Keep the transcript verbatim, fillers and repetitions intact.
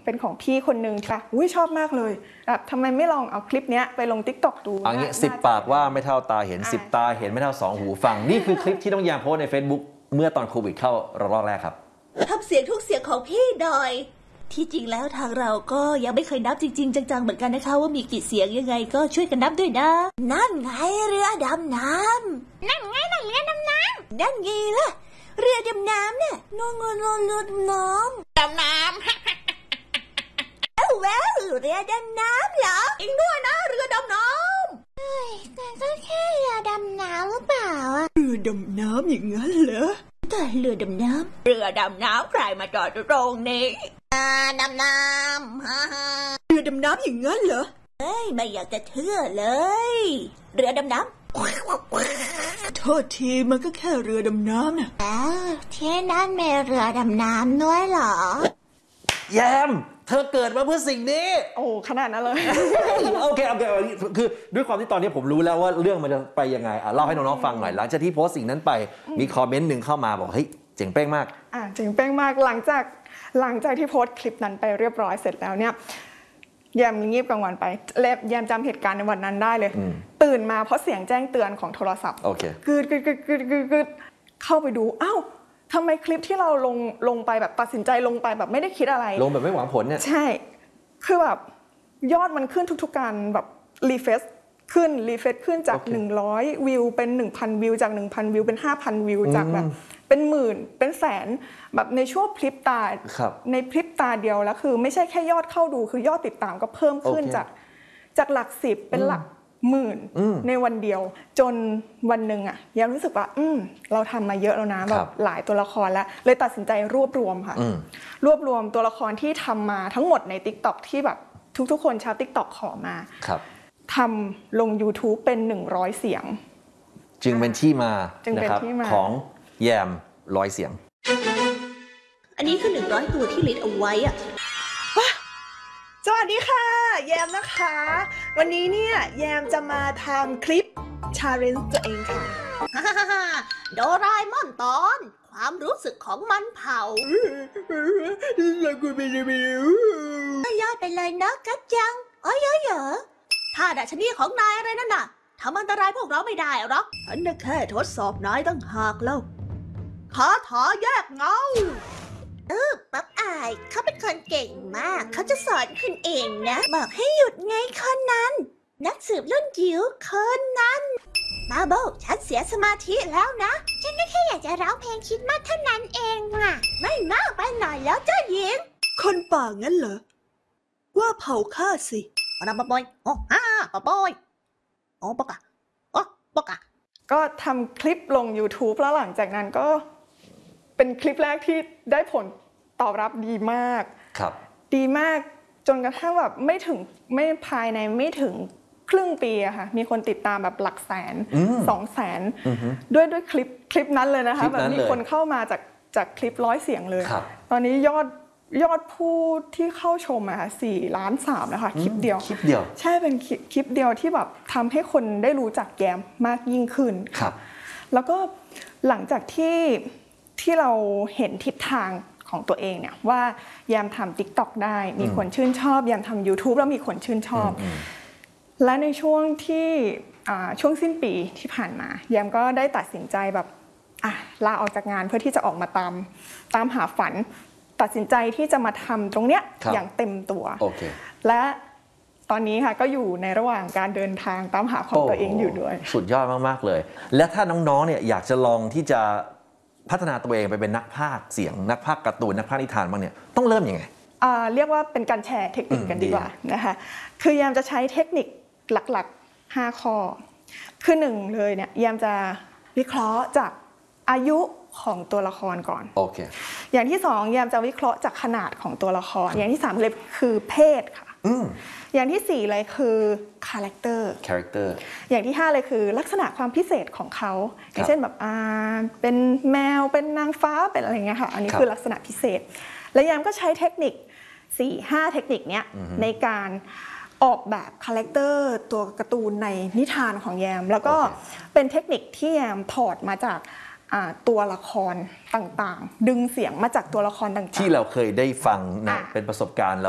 เป็นของพี่คนนึงค่ะอุ้ยชอบมากเลยแบบทำไมไม่ลองเอาคลิปนี้ไปลง ติ๊กต็อก ดูอันนี้สิบปากว่าไม่เท่าตาเห็นสิบตาเห็นไม่เท่าสองหูฟังนี่คือคลิปที่น้องแยมโพสใน Facebook เมื่อตอนโควิดเข้าระลอกแรกครับทำเสียงทุกเสียงของพี่หน่อยที่จริงแล้วทางเราก็ยังไม่เคยนับจริงๆจังๆเหมือนกันนะคะว่ามีกี่เสียงยังไงก็ช่วยกันนับด้วยนะนั่นไงเรือดำน้ำนั่นไงนั่นเรือดำน้ำนั่นไงล่ะเรือดำน้ำเนี่ยนอนนอนนอนเรือดำน้ำดำน้ำเอ้าแววเรือดำน้ำเหรอเอ็งด้วยนะเรือดำน้ำเฮ้ยแต่ก็แค่เรือดำน้ำหรือเปล่าอะเรือดำน้ำอย่างนั้นเหรอแต่เรือดำน้ำเรือดำน้ำใครมาจอดตรงนี้ดำน้ำฮ่าฮ่าเรือดำน้ำอย่างนั้นเหรอเฮ้ยไม่อยากจะเชื่อเลยเรือดำน้ำโทษทีมันก็แค่เรือดำน้ำนะอ้าวที่นั่นมีเรือดำน้ำด้วยเหรอแยมเธอเกิดมาเพื่อสิ่งนี้โอ้ขนาดนั้นเลยโอเคโอเคคือด้วยความที่ตอนนี้ผมรู้แล้วว่าเรื่องมันจะไปยังไงอ่ะเล่าให้น้องๆฟังหน่อยหลังจากที่โพสต์สิ่งนั้นไปมีคอมเมนต์หนึ่งเข้ามาบอกเฮ้ยเจ๋งเป้งมากอ่าเจ๋งเป้งมากหลังจากหลังจากที่โพสต์คลิปนั้นไปเรียบร้อยเสร็จแล้วเนี่ยแยมเงียบกลางวันไปแยมจำเหตุการณ์ในวันนั้นได้เลยตื่นมาเพราะเสียงแจ้งเตือนของโทรศัพท์โอเคกึดกึดกึดกึดกึดกึดเข้าไปดูอ้าวทำไมคลิปที่เราลงลงไปแบบตัดสินใจลงไปแบบไม่ได้คิดอะไรลงแบบไม่หวังผลเนี่ยใช่คือแบบยอดมันขึ้นทุกๆการแบบรีเฟรชขึ้นรีเฟรชขึ้นจาก okay. หนึ่งร้อยวิวเป็น หนึ่งพัน วิวจาก หนึ่งพัน วิวเป็น ห้าพัน วิวจากแบบเป็นหมื่นเป็นแสนแบบในช่วงพริบตาในพริบตาเดียวแล้วคือไม่ใช่แค่ยอดเข้าดูคือยอดติดตามก็เพิ่มขึ้น okay. จากจากหลักสิบเป็นหลักหมื่นในวันเดียวจนวันหนึ่งอ่ะยังรู้สึกว่าอืมเราทำมาเยอะแล้วนะแบบหลายตัวละครแล้วเลยตัดสินใจรวบรวมค่ะรวบรวมตัวละครที่ทำมาทั้งหมดใน ติ๊กต็อก ที่แบบทุกๆคนชาว ติ๊กต็อก ขอมาทำลง ยูทูบ เป็นหนึ่งร้อยเสียงจึงเป็นที่มานะครับของแยมร้อยเสียงอันนี้คือหนึ่งร้อยตัวที่ลิสต์เอาไว้อะสวัสดีค่ะแยมนะคะวันนี้เนี่ยแยมจะมาทำคลิป challenge ตัวเองค่ะโดราเอมอนตอนความรู้สึกของมันเผาแล้วกูไม่ได้ไม่รู้ยอดไปเลยนะกัจจังอ๋อเยอะเหรอถ้าดัชนีของนายอะไรนั่นน่ะทำอันตรายพวกเราไม่ได้หรอกฉันน่ะแค่ทดสอบนายตั้งหากแล้วคาถาแยกเงาเออปั๊บอายเขาเป็นคนเก่งมากเขาจะสอนคุณเองนะบอกให้หยุดไงคนนั้นนักสืบรุ่นจิ๋วคนนั้นมาโบฉันเสียสมาธิแล้วนะฉันก็แค่อยากจะร้องเพลงคิดมากเท่านั้นเองอ่ะไม่มากไปหน่อยแล้วเจ้าหญิงคนป่างั้นเหรอว่าเผาข้าสินะปะบอยโอ้ฮ่าปะบอยโอ้ปะกะโอ้ปะกะก็ทำคลิปลง ยูทูบ แล้วหลังจากนั้นก็เป็นคลิปแรกที่ได้ผลตอบรับดีมากครับดีมากจนกระทั่งแบบไม่ถึงไม่ภายในไม่ถึงครึ่งปีอะค่ะมีคนติดตามแบบหลักแสนสองแสนด้วยด้วยคลิปคลิปนั้นเลยนะคะแบบมีคนเข้ามาจากจากคลิปร้อยเสียงเลยตอนนี้ยอดยอดผู้ที่เข้าชมอะค่ะสี่ล้านสามแล้วค่ะคลิปเดียวคลิปเดียวใช่เป็นคลิปเดียวที่แบบทำให้คนได้รู้จักแยมมากยิ่งขึ้นครับแล้วก็หลังจากที่ที่เราเห็นทิศทางของตัวเองเนี่ยว่าแยมทำ ติ๊กต็อก ได้มีคนชื่นชอบแยมทำ ยูทูบ แล้วมีคนชื่นชอบและในช่วงที่ช่วงสิ้นปีที่ผ่านมาแยมก็ได้ตัดสินใจแบบลาออกจากงานเพื่อที่จะออกมาตามตามหาฝันตัดสินใจที่จะมาทำตรงเนี้ยอย่างเต็มตัว okay. และตอนนี้ค่ะก็อยู่ในระหว่างการเดินทางตามหาของตัวเองอยู่ด้วยสุดยอดมากๆเลยและถ้าน้องๆเนี่ยอยากจะลองที่จะพัฒนาตัวเองไปเป็นนักพากย์เสียงนักพากย์การ์ตูนนักพากย์นิทานบ้างเนี่ยต้องเริ่มยังไงเรียกว่าเป็นการแชร์เทคนิคกันดีกว่านะคะคือแยมจะใช้เทคนิคหลักๆห้าข้อคือหนึ่งเลยเนี่ยแยมจะวิเคราะห์จากอายุของตัวละครก่อนโอเคอย่างที่สองแยมจะวิเคราะห์จากขนาดของตัวละครอย่างที่สามเลยคือเพศค่ะอย่างที่สี่เลยคือคาแรคเตอร์คาแรคเตอร์อย่างที่ห้าเลยคือลักษณะความพิเศษของเขาอย่างเช่นแบบอ่าเป็นแมวเป็นนางฟ้าเป็นอะไรเงี้ยค่ะอันนี้คือลักษณะพิเศษและแยมก็ใช้เทคนิค สี่ห้า เทคนิคเนี้ยในการออกแบบคาแรคเตอร์ตัวการ์ตูนในนิทานของแยมแล้วก็เป็นเทคนิคที่แยมถอดมาจากตัวละครต่างๆดึงเสียงมาจากตัวละครต่างๆที่เราเคยได้ฟังนะเป็นประสบการณ์เรา